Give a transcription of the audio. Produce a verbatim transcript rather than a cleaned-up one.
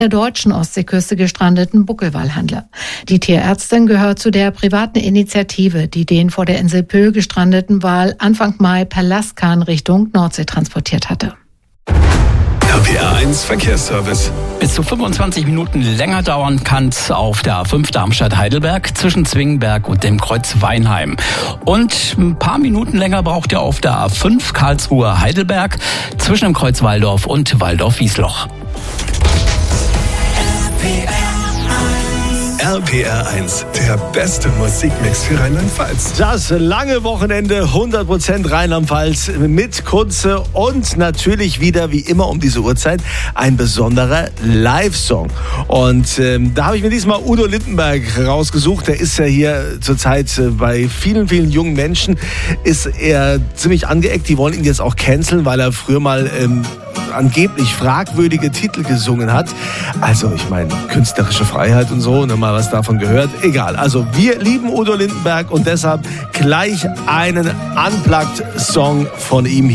der deutschen Ostseeküste gestrandeten Buckelwalhandler. Die Tierärztin gehört zu der privaten Initiative, die den vor der Insel Pö gestrandeten Wal Anfang Mai per Lastkahn Richtung Nordsee transportiert hatte. R P R eins Verkehrsservice. Bis zu fünfundzwanzig Minuten länger dauern kann es auf der A fünf Darmstadt-Heidelberg zwischen Zwingenberg und dem Kreuz Weinheim. Und ein paar Minuten länger braucht ihr auf der A fünf Karlsruhe-Heidelberg zwischen dem Kreuz Walldorf und Walldorf-Wiesloch. R P R eins, der beste Musikmix für Rheinland-Pfalz. Das lange Wochenende, hundert Prozent Rheinland-Pfalz mit Kunze und natürlich wieder, wie immer um diese Uhrzeit, ein besonderer Live-Song. Und ähm, da habe ich mir diesmal Udo Lindenberg rausgesucht. Der ist ja hier zurzeit äh, bei vielen, vielen jungen Menschen, ist er ziemlich angeeckt. Die wollen ihn jetzt auch canceln, weil er früher mal ähm, angeblich fragwürdige Titel gesungen hat. Also ich meine, künstlerische Freiheit und so, und mal was davon gehört. Egal, also wir lieben Udo Lindenberg und deshalb gleich einen Unplugged-Song von ihm.